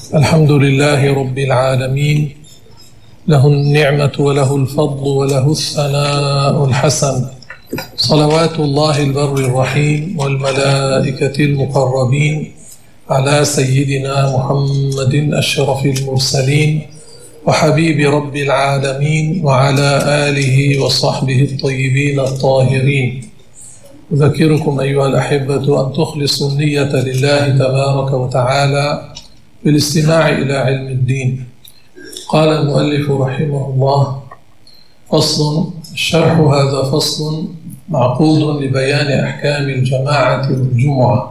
الحمد لله رب العالمين، له النعمة وله الفضل وله الثناء الحسن، صلوات الله البر الرحيم والملائكة المقربين على سيدنا محمد أشرف المرسلين وحبيب رب العالمين وعلى آله وصحبه الطيبين الطاهرين. أذكركم أيها الأحبة أن تخلصوا النية لله تبارك وتعالى بالاستماع إلى علم الدين. قال المؤلف رحمه الله: فصل. الشرح: هذا فصل معقود لبيان أحكام الجماعة والجمعة.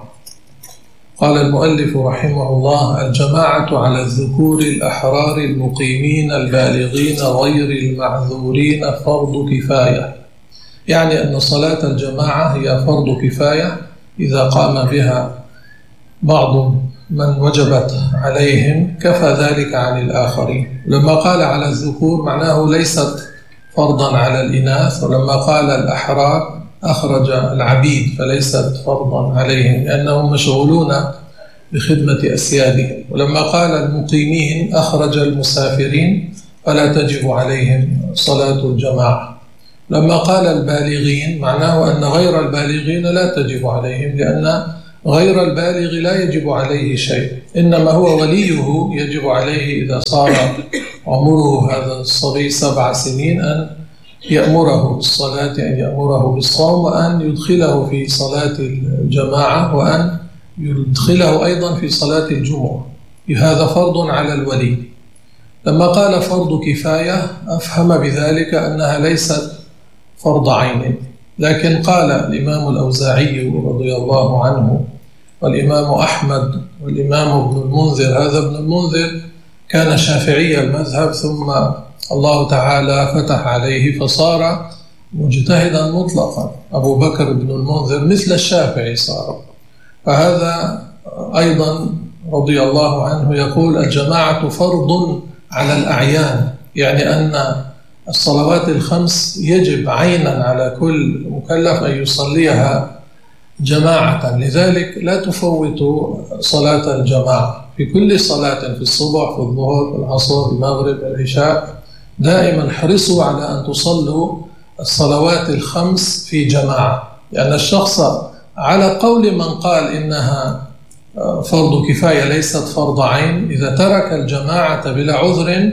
قال المؤلف رحمه الله: الجماعة على الذكور الأحرار المقيمين البالغين غير المعذورين فرض كفاية، يعني أن صلاة الجماعة هي فرض كفاية إذا قام بها بعض من وجبت عليهم كفى ذلك عن الآخرين. لما قال على الذكور معناه ليست فرضا على الإناث، ولما قال الأحرار أخرج العبيد فليست فرضا عليهم لأنهم مشغولون بخدمة أسيادهم، ولما قال المقيمين أخرج المسافرين فلا تجب عليهم صلاة الجماعة. لما قال البالغين معناه أن غير البالغين لا تجب عليهم، لأن غير البالغ لا يجب عليه شيء، إنما هو وليه يجب عليه إذا صار عمره هذا الصبي 7 سنين أن يأمره بالصلاة، أن يأمره بالصوم، وأن يدخله في صلاة الجماعة، وأن يدخله أيضا في صلاة الجمعة. هذا فرض على الولي. لما قال فرض كفاية أفهم بذلك أنها ليست فرض عين، لكن قال الإمام الأوزاعي رضي الله عنه والإمام أحمد والإمام ابن المنذر، هذا ابن المنذر كان شافعي المذهب ثم الله تعالى فتح عليه فصار مجتهدا مطلقا. أبو بكر بن المنذر مثل الشافعي صار. فهذا أيضا رضي الله عنه يقول: الجماعة فرض على الأعيان، يعني أن الصلوات الخمس يجب عينا على كل مكلف أن يصليها جماعة، لذلك لا تفوتوا صلاة الجماعة في كل صلاة، في الصبح، في الظهر، في العصر، في المغرب، العشاء، دائما حرصوا على أن تصلوا الصلوات الخمس في جماعة، لأن الشخص على قول من قال إنها فرض كفاية ليست فرض عين إذا ترك الجماعة بلا عذر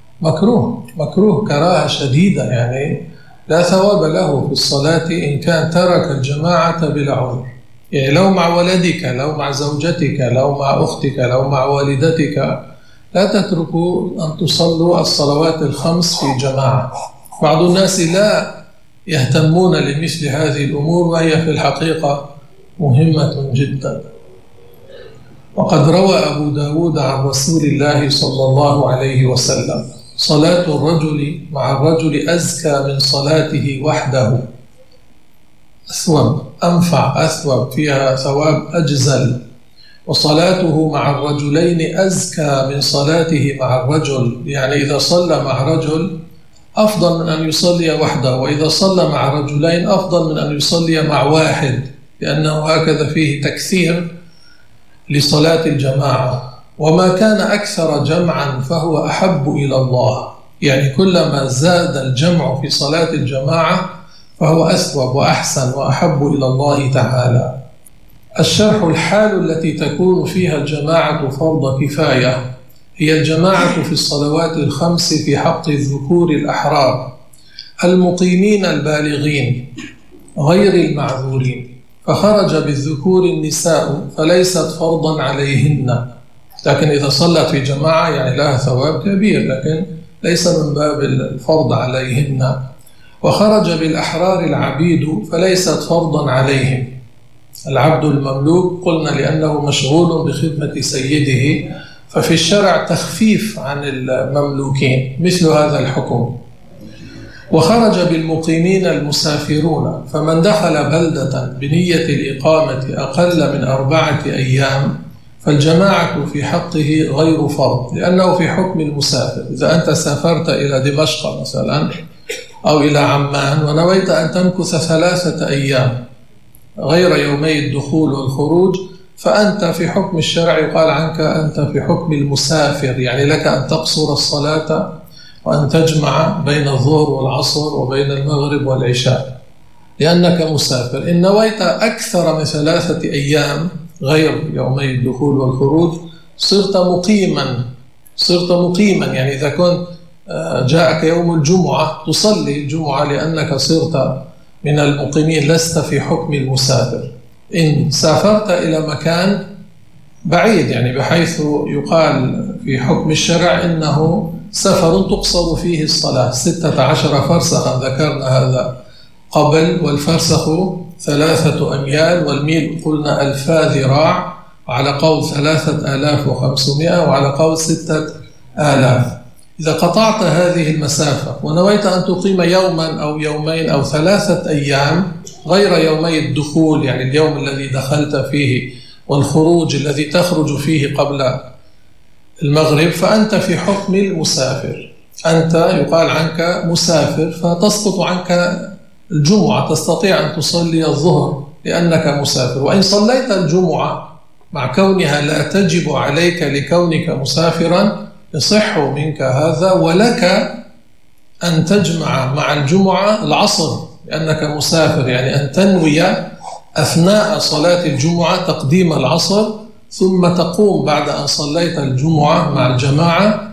مكروه كراهة شديدة، يعني لا ثواب له في الصلاة إن كان ترك الجماعة بلا عذر. يعني لو مع ولدك، لو مع زوجتك، لو مع أختك، لو مع والدتك، لا تتركوا أن تصلوا الصلوات الخمس في جماعة. بعض الناس لا يهتمون لمثل هذه الأمور، وهي في الحقيقة مهمة جدا. وقد روى أبو داود عن رسول الله صلى الله عليه وسلم: صلاة الرجل مع الرجل أزكى من صلاته وحده، أثوب، أنفع، أثوب، فيها ثواب أجزل. وصلاته مع الرجلين أزكى من صلاته مع الرجل، يعني إذا صلى مع رجل أفضل من أن يصلي وحده، وإذا صلى مع رجلين أفضل من أن يصلي مع واحد، لأنه هكذا فيه تكثير لصلاة الجماعة. وما كان أكثر جمعا فهو أحب إلى الله، يعني كلما زاد الجمع في صلاة الجماعة فهو أثوب وأحسن وأحب إلى الله تعالى. الشرح: الحال التي تكون فيها الجماعة فرض كفاية هي الجماعة في الصلوات الخمس في حق الذكور الأحرار المقيمين البالغين غير المعذورين، فخرج بالذكور النساء فليست فرضا عليهن، لكن إذا صلت في جماعة يعني لها ثواب كبير، لكن ليس من باب الفرض عليهن. وخرج بالأحرار العبيد فليست فرضا عليهم. العبد المملوك قلنا لأنه مشغول بخدمة سيده، ففي الشرع تخفيف عن المملوكين مثل هذا الحكم. وخرج بالمقيمين المسافرون، فمن دخل بلدة بنية الإقامة أقل من 4 أيام فالجماعة في حقه غير فرض، لأنه في حكم المسافر. إذا أنت سافرت إلى دمشق مثلا أو إلى عمان ونويت أن تمكث 3 أيام غير يومي الدخول والخروج، فأنت في حكم الشرع يقال عنك أنت في حكم المسافر، يعني لك أن تقصر الصلاة وأن تجمع بين الظهر والعصر وبين المغرب والعشاء لأنك مسافر. إن نويت أكثر من 3 أيام غير يومي الدخول والخروج صرت مقيما، يعني إذا كنت جاءك يوم الجمعة تصلي الجمعة لأنك صرت من المقيمين، لست في حكم المسافر. إن سافرت إلى مكان بعيد، يعني بحيث يقال في حكم الشرع إنه سفر تقصر فيه الصلاة 16 فرسخا، ذكرنا هذا قبل، والفرسخ 3 أميال، والميل قلنا 1000 ذراع، وعلى قول 3500 وعلى قول 6000. إذا قطعت هذه المسافة ونويت أن تقيم يوما أو يومين أو 3 أيام غير يومي الدخول، يعني اليوم الذي دخلت فيه والخروج الذي تخرج فيه قبل المغرب، فأنت في حكم المسافر. أنت يقال عنك مسافر فتسقط عنك الجمعة، تستطيع أن تصلي الظهر لأنك مسافر. وإن صليت الجمعة مع كونها لا تجب عليك لكونك مسافرا يصح منك هذا، ولك أن تجمع مع الجمعة العصر لأنك مسافر، يعني أن تنوي أثناء صلاة الجمعة تقديم العصر، ثم تقوم بعد أن صليت الجمعة مع الجماعة